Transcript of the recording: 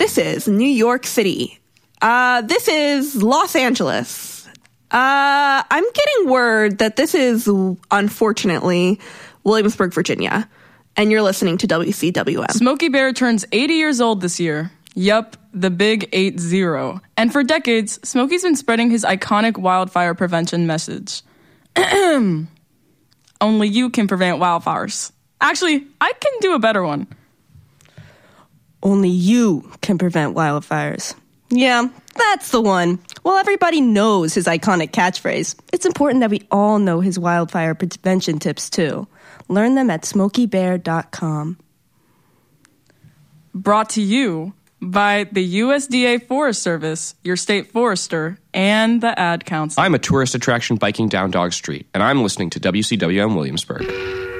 This is New York City. This is Los Angeles. I'm getting word that this is, unfortunately, Williamsburg, Virginia. And you're listening to WCWM. Smokey Bear turns 80 years old this year. Yup, the big 80. And for decades, Smokey's been spreading his iconic wildfire prevention message. Only you can prevent wildfires. Actually, I can do a better one. Only you can prevent wildfires. Yeah, that's the one. Well, everybody knows his iconic catchphrase. It's important that we all know his wildfire prevention tips, too. Learn them at smokeybear.com. Brought to you by the USDA Forest Service, your state forester, and the Ad Council. I'm a tourist attraction biking down Dog Street, and I'm listening to WCWM Williamsburg.